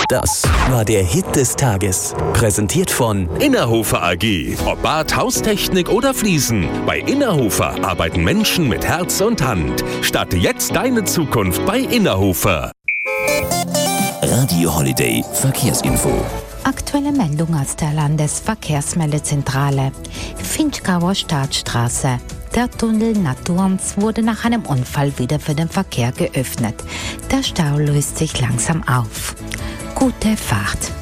Das war der Hit des Tages. Präsentiert von Innerhofer AG. Ob Bad, Haustechnik oder Fliesen. Bei Innerhofer arbeiten Menschen mit Herz und Hand. Starte jetzt deine Zukunft bei Innerhofer. Radio Holiday Verkehrsinfo. Aktuelle Meldung aus der Landesverkehrsmeldezentrale. Finchgauer Staatsstraße. Der Tunnel Naturns wurde nach einem Unfall wieder für den Verkehr geöffnet. Der Stau löst sich langsam auf. Gute Fahrt.